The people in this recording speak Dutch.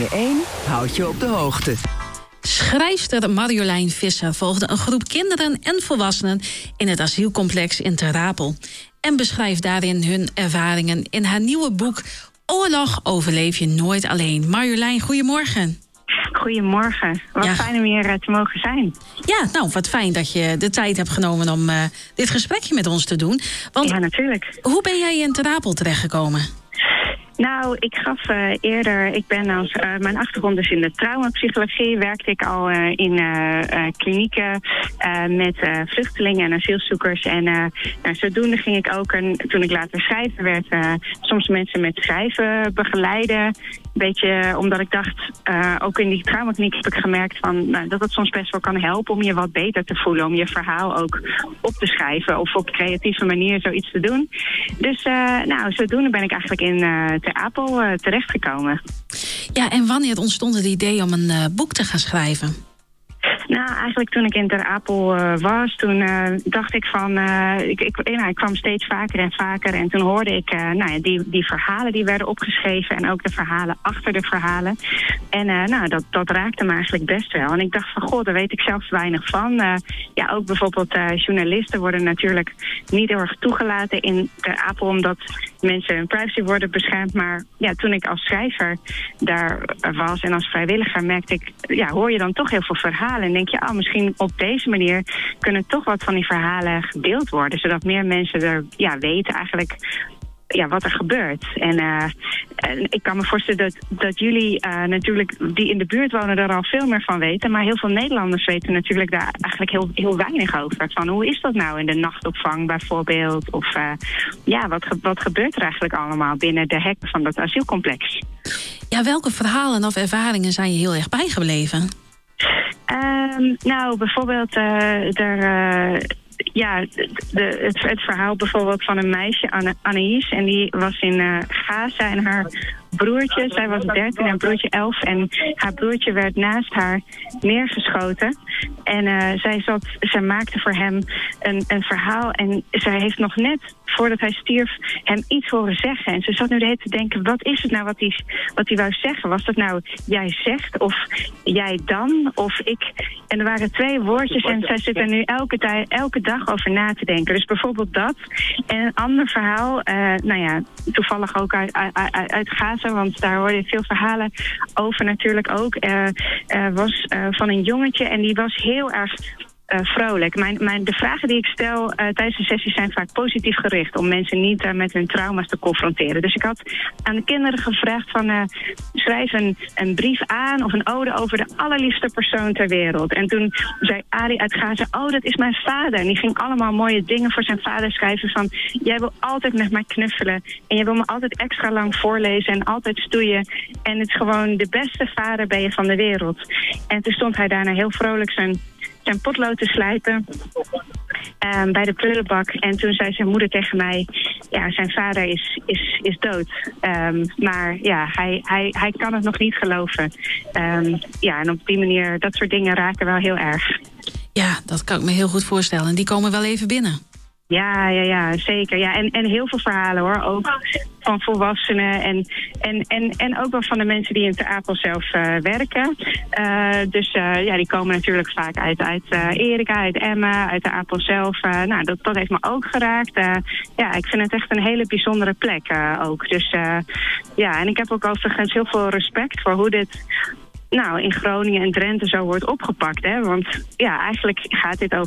Groningen 1 houdt je op de hoogte. Schrijfster Marjolein Visser volgde een groep kinderen en volwassenen in het asielcomplex in Ter Apel en beschrijft daarin hun ervaringen in haar nieuwe boek Oorlog overleef je nooit alleen. Marjolein, goedemorgen. Goedemorgen. Wat fijn om hier te mogen zijn. Ja, nou, wat fijn dat je de tijd hebt genomen om dit gesprekje met ons te doen. Want, ja, natuurlijk. Hoe ben jij in Ter Apel terechtgekomen? Nou, ik gaf eerder, mijn achtergrond is in de traumapsychologie, werkte ik al in klinieken met vluchtelingen en asielzoekers. En zodoende ging ik ook, toen ik later schrijver werd, soms mensen met schrijven begeleiden. Een beetje omdat ik dacht, ook in die traumakliniek heb ik gemerkt dat het soms best wel kan helpen om je wat beter te voelen. Om je verhaal ook op te schrijven of op creatieve manier zoiets te doen. Dus zodoende ben ik eigenlijk in Ter Apel terechtgekomen. Ja, en wanneer ontstond het idee om een boek te gaan schrijven? Nou, eigenlijk toen ik in Ter Apel was, toen dacht ik van... ik kwam steeds vaker en vaker en toen hoorde ik die verhalen die werden opgeschreven en ook de verhalen achter de verhalen. En dat raakte me eigenlijk best wel. En ik dacht van, goh, daar weet ik zelf weinig van. Ook bijvoorbeeld journalisten worden natuurlijk niet heel erg toegelaten in Ter Apel, omdat mensen hun privacy worden beschermd. Maar ja, toen ik als schrijver daar was en als vrijwilliger merkte ik, hoor je dan toch heel veel verhalen. En denk je, misschien op deze manier kunnen toch wat van die verhalen gedeeld worden. Zodat meer mensen er weten eigenlijk wat er gebeurt. En ik kan me voorstellen dat jullie natuurlijk, die in de buurt wonen, er al veel meer van weten. Maar heel veel Nederlanders weten natuurlijk daar eigenlijk heel weinig over. Van hoe is dat nou in de nachtopvang bijvoorbeeld? Of wat gebeurt er eigenlijk allemaal binnen de hekken van dat asielcomplex? Ja, welke verhalen of ervaringen zijn je heel erg bijgebleven? Bijvoorbeeld het verhaal bijvoorbeeld van een meisje, Anaïs, en die was in Gaza en haar broertje, zij was 13 en broertje 11 en haar broertje werd naast haar neergeschoten. En zij maakte voor hem een verhaal en zij heeft nog net, voordat hij stierf, hem iets horen zeggen. En ze zat nu de hele tijd te denken, wat is het nou wat hij wou zeggen? Was dat nou jij zegt of jij dan of ik? En er waren 2 woordjes en zij zit er nu elke dag over na te denken. Dus bijvoorbeeld dat. En een ander verhaal, toevallig ook uit Gaza, want daar hoorde je veel verhalen over natuurlijk ook, was van een jongetje en die was heel erg vrolijk. De vragen die ik stel tijdens de sessies zijn vaak positief gericht om mensen niet met hun trauma's te confronteren. Dus ik had aan de kinderen gevraagd van schrijf een brief aan of een ode over de allerliefste persoon ter wereld. En toen zei Ari uit Gaza, dat is mijn vader. En die ging allemaal mooie dingen voor zijn vader schrijven van, jij wil altijd met mij knuffelen en je wil me altijd extra lang voorlezen en altijd stoeien. En het is gewoon de beste vader ben je van de wereld. En toen stond hij daarna heel vrolijk zijn potlood te slijpen bij de prullenbak. En toen zei zijn moeder tegen mij, zijn vader is dood. Maar hij kan het nog niet geloven. En op die manier, dat soort dingen raken wel heel erg. Ja, dat kan ik me heel goed voorstellen. En die komen wel even binnen. Ja, zeker. Ja, en heel veel verhalen hoor. Ook van volwassenen en ook wel van de mensen die in Ter Apel zelf werken. Die komen natuurlijk vaak uit Erika, uit Emma, uit Ter Apel zelf. Dat heeft me ook geraakt. Ik vind het echt een hele bijzondere plek ook. Dus en ik heb ook overigens heel veel respect voor hoe dit in Groningen en Drenthe zo wordt opgepakt. Hè? Want eigenlijk gaat dit over